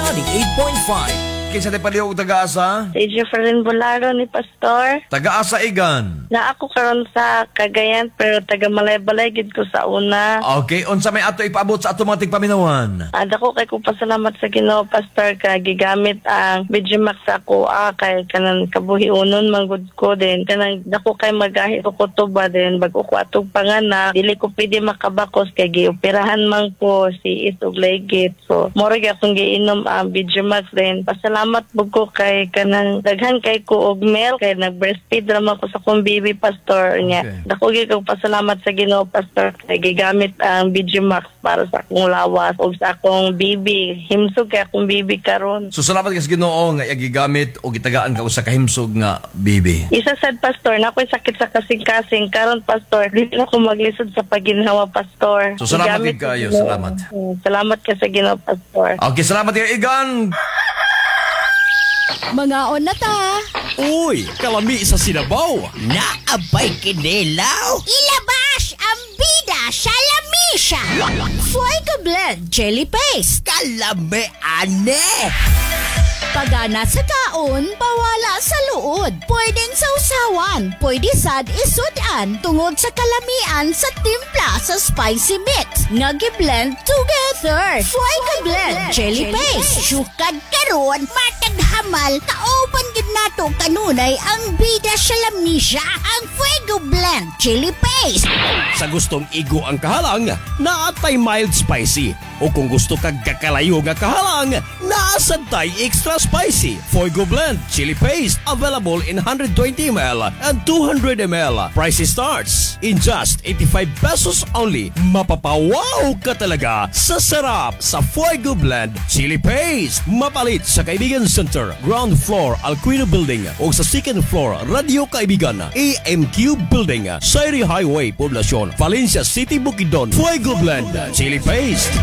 98.5. Kinsa ti paliw taga-asa? Si Jefferin Bolaro ni Pastor. Taga-asa igan. Na ako karon sa Cagayan pero taga Malay-Balay gid ko sa una. Okay, unsa may ato ipaabot sa ato mga tigpaminawan? Dako kay ko pasalamat sa Ginoo Pastor kay gigamit ang Vigimax sa ako kay kanang kabuhiunon manggod ko din. Kanang dako kay magahi ko kutoba din bago ko atong panganak. Dili ko pwede makabakos kay gioperahan man ko si Isog Legit. So, mora gyud akong giinom ang Vigimax din. Salamat po ko kay kanang daghan kay ko og milk kay nag-breastfeed raman ko sa kong baby Pastor niya. Okay. Dako gyud kong pasalamat sa Ginoo Pastor kay gigamit ang Vigimax para sa akong lawas o sa akong baby. Himsog kay akong baby karon. So salamat ka sa Ginoo nga gigamit o gitagaan ka sa kahimsog nga baby. Isa sad Pastor na ako'y sakit sa kasing-kasing karon Pastor. Dili na ko maglisod sa paginhawa Pastor. So salamat Gigamit kayo, sa Ginoo. salamat. Salamat ka sa Ginoo Pastor. Okay, salamat kayo igan. Mga on na ta. Uy, kalami sa sinabaw. Naabay kinilaw. Ilabas ang bida sa lamisa. Fuego Blend Jelly Paste. Kalami ane. Pagana sa kaon, pawala sa luod. Pwedeng sausawan, pwede sad isudan tungod sa kalamian sa timpla sa spicy mix. Nga gi-blend together. Fuego Blend Jelly Paste. Sukad karon, matag hamal, kaoban gid nato kanunay ang bida sa lamisa. Ang Fuego Blend Jelly Paste. Sa gustong igo ang kahalang, naatay mild spicy. O kung gusto kag kakalayo nga kahalang, naasantay extra spicy. Fuego Blend Chili Paste available in 120ml and 200ml. Price starts in just 85 pesos only. Mapapawaw ka talaga sa sarap sa Fuego Blend Chili Paste. Mapalit sa Kaibigan Center, ground floor Alquino Building o sa second floor Radio Kaibigan, AMQ Building, Sairi Highway, Poblacion, Valencia City, Bukidnon. Fuego Blend Chili Paste.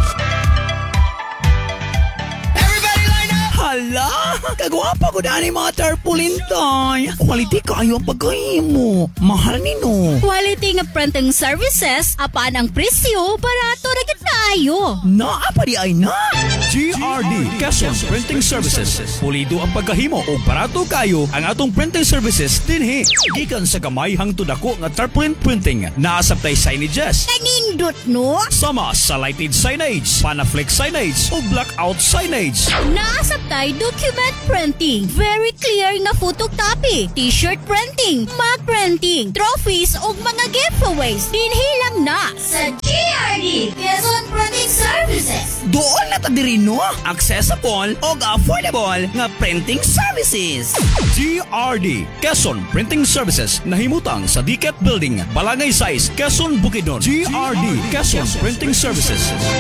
Hala, kagwapa ko dani mga tarpaulin toy. Quality kayo ang pagkahimo. Mahal nino. Quality nga printing services, apan ang presyo, barato ra gid kaayo. Naa pa di ay na. GRD Quezon Printing Services. Pulido ang pagkahimo o barato kayo ang atong printing services dinhi. Gikan sa gamay hangtod dako nga tarpaulin printing. Naasabtay signages. Kanindot no? Sama sa lighted signage, Panaflex signage o blackout signage. Naasabtay document printing, very clear nga photocopy, t-shirt printing, mug printing, trophies ug mga giveaways. Dinhi lang na sa GRD Quezon Printing Services. Doon na ta diri no. Accessible o affordable nga printing services. GRD Quezon Printing Services nahimutang sa Diket Building, Balangay Size, Quezon, Bukidnon. GRD Quezon Printing Services.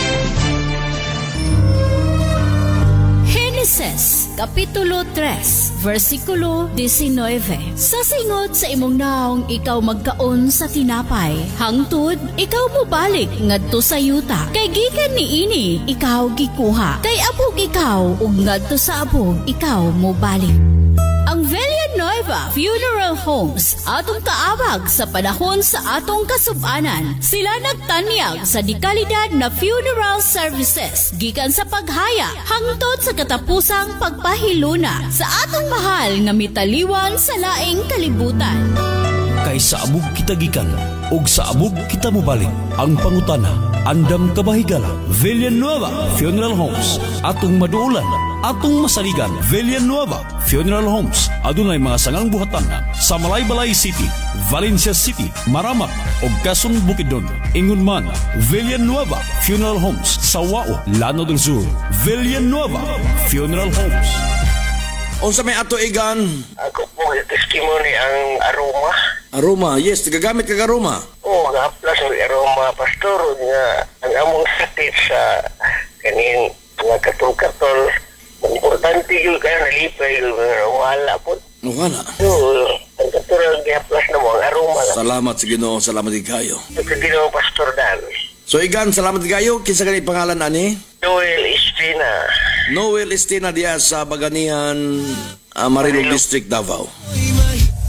Genesis, Kapitulo 3, versikulo 19. Sa singot sa imong naong ikaw magkaon sa tinapay, hangtod ikaw mobalik ngadto sa yuta. Kay gikan niini ikaw gikuha. Kay abog ikaw ug ngadto sa abog ikaw mobalik. Ang Villanueva Funeral Homes atong kaabag sa panahon sa atong kasub-anan. Sila nagtanyag sa dekalidad na funeral services gikan sa paghaya hangtod sa katapusang pagpahiluna sa atong mahal nga mitaliwan sa laing kalibutan. Kay sa abog kita gikan ug sa abog kita mobalik. Ang pangutana, andam kabahigala. Villanueva Funeral Homes atong maduulan, atong masaligan. Villanueva Funeral Homes adunay mga sangang buhatan sa Malaybalay City, Valencia City, Maramak ug Quezon, Bukidnon. Ingon man, Villanueva Funeral Homes sa Wao, Lano del Sur. Villanueva Funeral Homes. Unsa may ato igan? Ako po testimony ang aroma. Aroma, yes, gagamit kag aroma. Oo, nga-plus ang aroma, pastor, nga ang among sakit sa kanin nga katol-katol. Importante yun kaya nalipay yun, wala po. Wala. So, ang katol nga-plus na mo, ang aroma. Salamat sa Ginoo, salamat kayo. Ito din ang pastor Dan. So igan, salamat kayo. Kinsa kani pangalan ani? Joel Estina. Noel Estina diya sa Baganihan, Marilog District, Davao.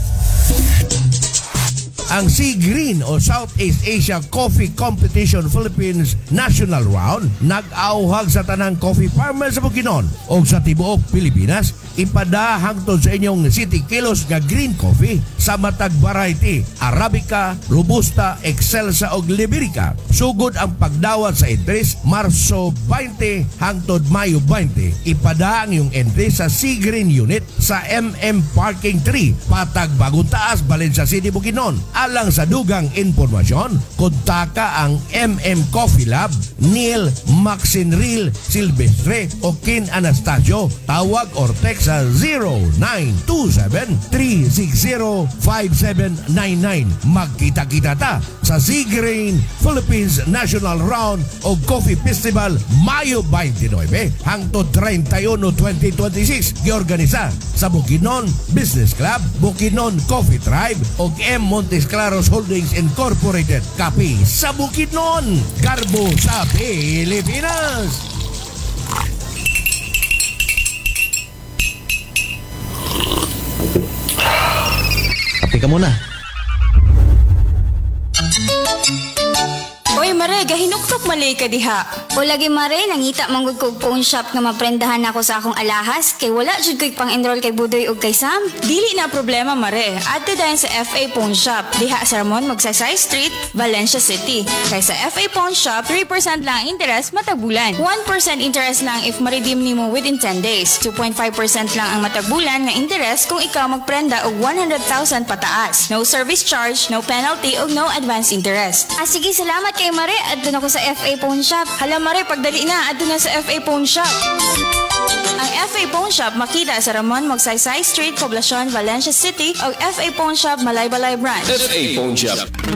Ang Sea Green o Southeast Asia Coffee Competition Philippines Philippines National Round nag-auhag sa tanang coffee farmers sa Bukidnon o sa tibuok Pilipinas ipada hangtod sa inyong 7 kilos nga green coffee sa matag variety Arabica, Robusta, Excelsa ug Liberica. Sugod ang pagdawat sa entries Marso 20 hangtod Mayo 20. Ipada ang iyong entry sa Sea Green Unit sa MM Parking 3 patag Bagong Taas, Valencia City, Bukidnon. Alang sa dugang informasyon, kontaka ang MM Coffee Lab, Neil Maxinril Silvestre o Kin Anastasio. Tawag or text sa 0927-360-5799. Magkita-kita ta sa Sea Green Philippines National Round o Coffee Festival Mayo 29 hangtod 31, 2026. Giorganisa sa Bukidnon Business Club, Bukidnon Coffee Tribe o M. Montes Claros Holdings Incorporated. Kapi sa Bukidnon, Garbo sa Pilipinas. Kape ka muna. Oy, Mare, gahinuktok malay ka diha. O lagi Mare, nangita manggod kog phone shop nga maprendahan ako sa akong alahas kay wala jud ko'y pang-enroll kay Budoy ug kay Sam. Dili na problema, Mare. Adto dayon sa FA Pawn Shop. Diha sa Ramon Magsaysay Street, Valencia City. Kay sa FA Pawn Shop, 3% lang ang interest matag bulan. 1% interest lang if ma-redeem nimo within 10 days. 2.5% lang ang matag bulan nga interest kung ikaw magprenda og 100,000 pataas. No service charge, no penalty ug no advance interest. Sige, salamat kay Mare. Adto na ko sa FA Pawn Shop. Hala, Mare, pagdali na, adto na sa FA Pawn Shop. Ang FA Pawn Shop makita sa Ramon Magsaysay Street, Poblacion, Valencia City o FA Pawn Shop Malaybalay Branch. FA Pawn Shop.